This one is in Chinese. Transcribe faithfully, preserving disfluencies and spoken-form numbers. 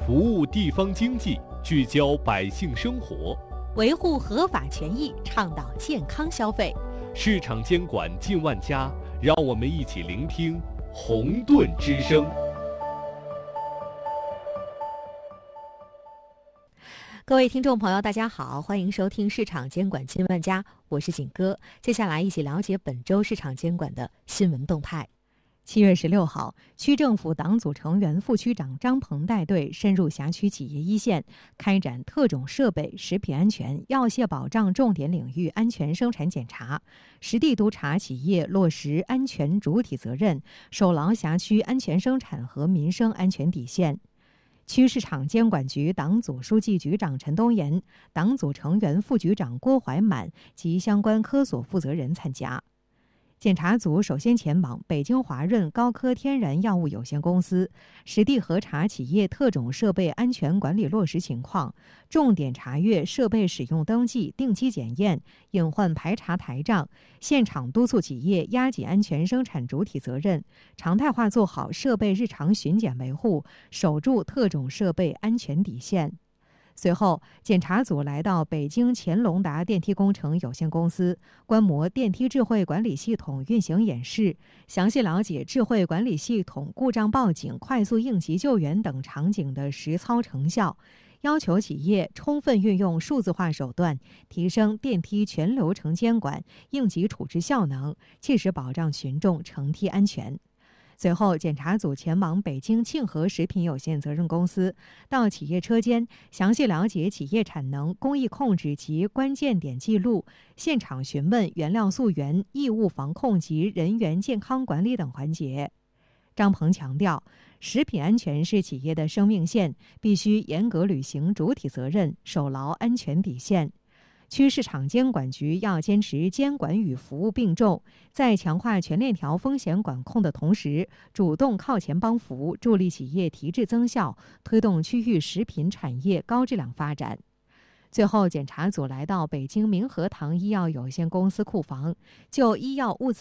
服务地方经济，聚焦百姓生活， 维护合法权益，倡导健康消费。 市场监管近万家，让我们一起聆听红盾之声。 各位听众朋友，大家好，欢迎收听市场监管近万家，我是景哥。接下来一起了解本周市场监管的新闻动态。 七月十六号，区政府党组成员副区长张鹏带队深入辖区企业一线，开展特种设备、食品安全、药械保障重点领域安全生产检查，实地督查企业落实安全主体责任，守牢辖区安全生产和民生安全底线。区市场监管局党组书记局长陈东岩、党组成员副局长郭怀满及相关科所负责人参加。检查组首先前往北京华润高科天然药物有限公司，实地核查企业特种设备安全管理落实情况，重点查阅设备使用登记、定期检验、隐患排查台账，现场督促企业压紧安全生产主体责任，常态化做好设备日常巡检维护，守住特种设备安全底线。随后，检查组来到北京乾隆达电梯工程有限公司，观摩电梯智慧管理系统运行演示，详细了解智慧管理系统故障报警、快速应急救援等场景的实操成效，要求企业充分运用数字化手段，提升电梯全流程监管、应急处置效能，切实保障群众乘梯安全。随后，检查组前往北京庆和食品有限责任公司，到企业车间详细了解企业产能、工艺控制及关键点记录，现场询问原料溯源、异物防控及人员健康管理等环节。张鹏强调，食品安全是企业的生命线，必须严格履行主体责任，守牢安全底线。区市场监管局要坚持监管与服务并重，在强化全链条风险管控的同时，主动靠前帮扶，助力企业提质增效，推动区域食品产业高质量发展。最后，检查组来到北京明和堂医药有限公司库房，就医药物资